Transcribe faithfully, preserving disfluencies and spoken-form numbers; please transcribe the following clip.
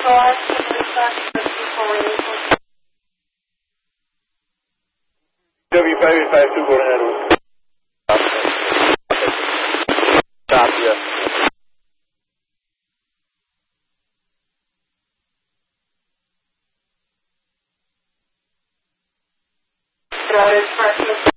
W five eight five two going ahead. Stop, yes. That is correct.